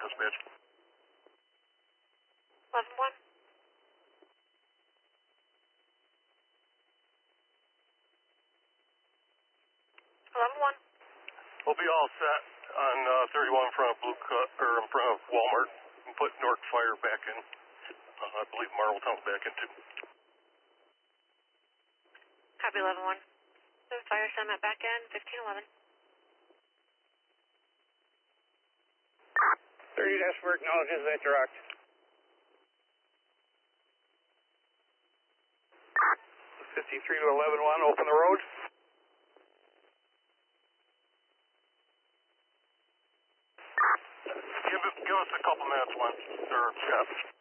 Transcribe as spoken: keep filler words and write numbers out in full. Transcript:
dispatch. eleven one. eleven one. We'll be all set on uh, thirty-one in front of Blue Cut, or in front of Walmart, and put North Fire back in. Uh, I believe Marltown's back in too. Copy eleven one. The fire summit back in, fifteen eleven. thirty dash four acknowledges that direct. fifty-three to eleven one, open the road. Give, it, give us a couple minutes, Lynn, or Scott.